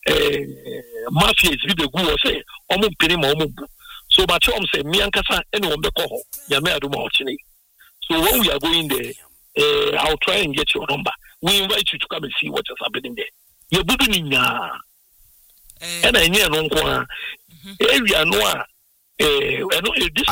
mafias bi be go say omo pini ma omo bu so ba chom say me ankasa ene won be ko ho ya me aduma o chine so when we are going there I'll try and get your number. We invite you to come and see what is happening there. You bubu ni nya and I near no kwa area no this